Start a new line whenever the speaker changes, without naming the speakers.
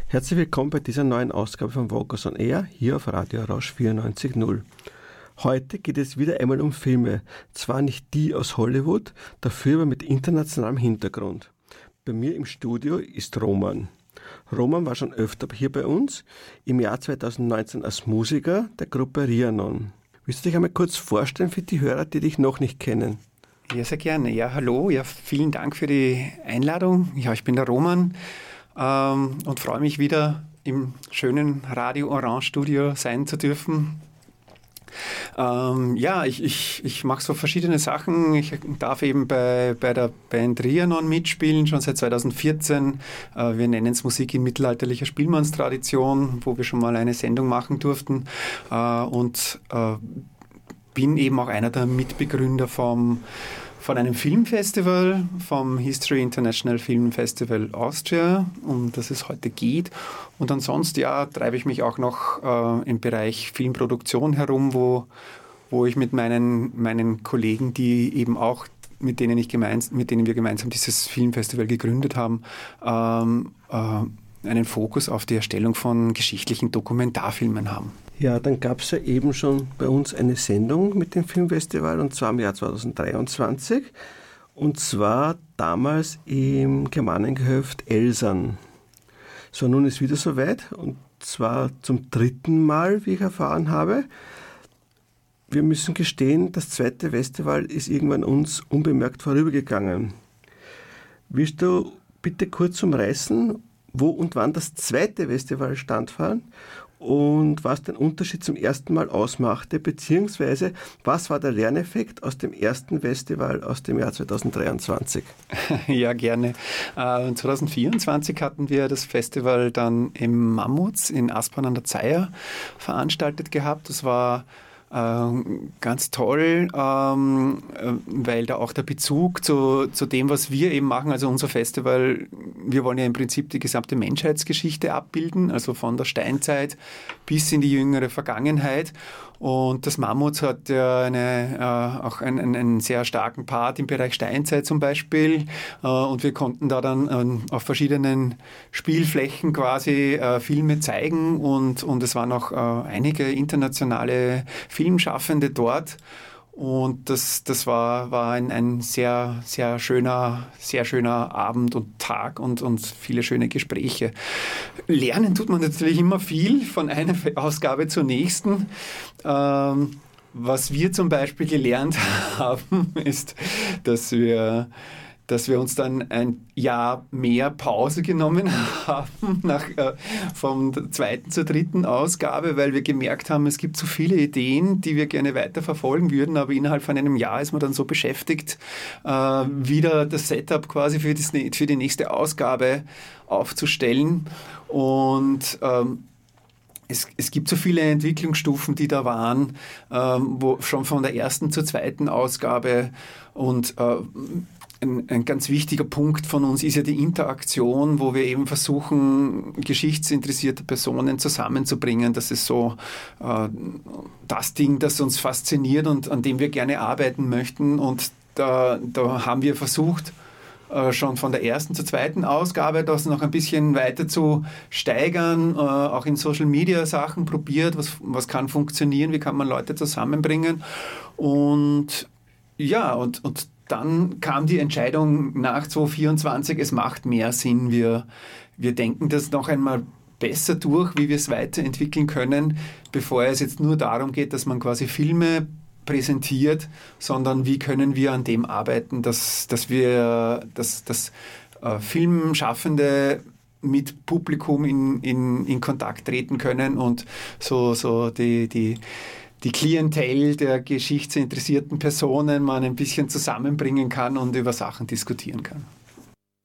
Herzlich willkommen bei dieser neuen Ausgabe von Walkers on Air, hier auf Radio Rausch 94.0. Heute geht es wieder einmal um Filme, zwar nicht die aus Hollywood, dafür aber mit internationalem Hintergrund. Bei mir im Studio ist Roman. Roman war schon öfter hier bei uns, im Jahr 2019 als Musiker der Gruppe Rhiannon. Willst du dich einmal kurz vorstellen für die Hörer, die dich noch nicht kennen?
Ja, sehr gerne. Ja, hallo. Ja, vielen Dank für die Einladung. Ja, ich bin der Roman und freue mich wieder im schönen Radio Orange Studio sein zu dürfen. Ich mache so verschiedene Sachen. Ich darf eben bei der Band Rhiannon mitspielen, schon seit 2014. Wir nennen es Musik in mittelalterlicher Spielmannstradition, wo wir schon mal eine Sendung machen durften. Bin eben auch einer der Mitbegründer von einem Filmfestival, vom History International Film Festival Austria, um das es heute geht. Und ansonsten treibe ich mich auch noch im Bereich Filmproduktion herum, wo ich mit meinen Kollegen, die eben auch mit denen wir gemeinsam dieses Filmfestival gegründet haben, einen Fokus auf die Erstellung von geschichtlichen Dokumentarfilmen haben.
Ja, dann gab es ja eben schon bei uns eine Sendung mit dem Filmfestival, und zwar im Jahr 2023. Und zwar damals im Germanengehöft Elsern. So, nun ist wieder soweit, und zwar zum 3. Mal, wie ich erfahren habe. Wir müssen gestehen, das 2. Festival ist irgendwann uns unbemerkt vorübergegangen. Willst du bitte kurz umreißen, wo und wann das 2. Festival stattfand und was den Unterschied zum 1. Mal ausmachte, beziehungsweise was war der Lerneffekt aus dem 1. Festival aus dem Jahr 2023?
Ja, gerne. 2024 hatten wir das Festival dann im Mammuts in Aspern an der Zeiher veranstaltet gehabt. Das war ganz toll, weil da auch der Bezug zu dem, was wir eben machen, also unser Festival, wir wollen ja im Prinzip die gesamte Menschheitsgeschichte abbilden, also von der Steinzeit bis in die jüngere Vergangenheit. Und das Mammuts hat ja auch einen sehr starken Part im Bereich Steinzeit zum Beispiel. Und wir konnten da dann auf verschiedenen Spielflächen quasi Filme zeigen. Und es waren auch einige internationale Filmschaffende dort. Und das war ein sehr, sehr schöner Abend und Tag und viele schöne Gespräche. Lernen tut man natürlich immer viel von einer Ausgabe zur nächsten. Was wir zum Beispiel gelernt haben, ist, dass wir uns dann ein Jahr mehr Pause genommen haben vom 2. zur 3. Ausgabe, weil wir gemerkt haben, es gibt so viele Ideen, die wir gerne weiter verfolgen würden, aber innerhalb von einem Jahr ist man dann so beschäftigt, wieder das Setup quasi für die nächste Ausgabe aufzustellen. Und es gibt so viele Entwicklungsstufen, die da waren, wo schon von der 1. zur 2. Ausgabe, und ein ganz wichtiger Punkt von uns ist ja die Interaktion, wo wir eben versuchen, geschichtsinteressierte Personen zusammenzubringen. Das ist so das Ding, das uns fasziniert und an dem wir gerne arbeiten möchten. Und da haben wir versucht, schon von der 1. zur 2. Ausgabe das noch ein bisschen weiter zu steigern, auch in Social-Media-Sachen probiert, was kann funktionieren, wie kann man Leute zusammenbringen. Und dann kam die Entscheidung nach 2024, es macht mehr Sinn, wir denken das noch einmal besser durch, wie wir es weiterentwickeln können, bevor es jetzt nur darum geht, dass man quasi Filme präsentiert, sondern wie können wir an dem arbeiten, dass Filmschaffende mit Publikum in Kontakt treten können und so die Klientel der geschichtsinteressierten Personen man ein bisschen zusammenbringen kann und über Sachen diskutieren kann.